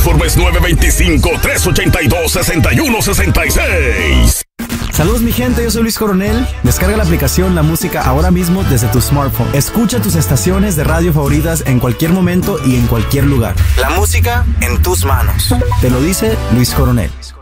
Forbes 925-382-6166. Saludos mi gente, yo soy Luis Coronel. Descarga la aplicación La Música ahora mismo desde tu smartphone. Escucha tus estaciones de radio favoritas en cualquier momento y en cualquier lugar. La música en tus manos. Te lo dice Luis Coronel.